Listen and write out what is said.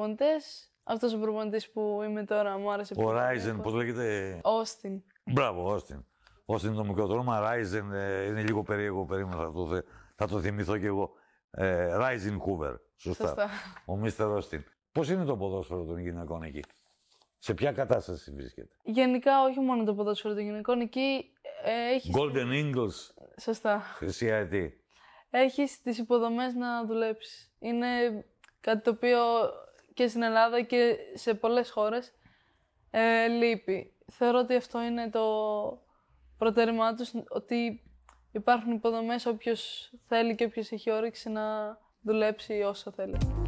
προπονητές. Αυτός ο προπονητής που είμαι τώρα μου άρεσε Ο Ράιζεν, πώς λέγεται. Όστιν. Μπράβο, Όστιν. Όστιν είναι το μικρό το όνομα. Ράιζεν είναι λίγο περίεργο, περίμενα, θα το θυμηθώ κι εγώ. Ράιζεν Χούβερ. Σωστά. Ο Μίστερ Όστιν. Πώς είναι το ποδόσφαιρο των γυναικών εκεί, σε ποια κατάσταση βρίσκεται? Γενικά, όχι μόνο το ποδόσφαιρο των γυναικών, εκεί έχεις... Golden Eagles. Σωστά. Χρυσή Αετή. Έχεις τις υποδομές να δουλέψεις. Είναι κάτι το οποίο και στην Ελλάδα και σε πολλές χώρες λείπει. Θεωρώ ότι αυτό είναι το προτέρημά τους, ότι υπάρχουν υποδομές όποιος θέλει και όποιος έχει όρεξη να δουλέψει όσο θέλει.